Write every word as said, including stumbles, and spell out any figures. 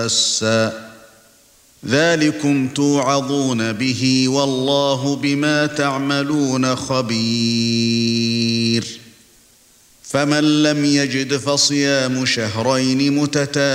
ذلكم توعظون به والله بما تعملون خبير. فمن لم يجد فصيام شهرين متتابعين